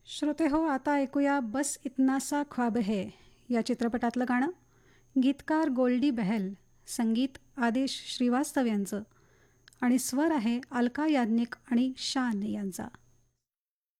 श्रोते हो, आता ऐकूया बस इतना सा ख्वाब है या चित्रपटातलं गाणं. गीतकार गोल्डी बहल, संगीत आदेश श्रीवास्तव यांचं आणि स्वर आहे अलका याज्ञिक आणि शान यांचा.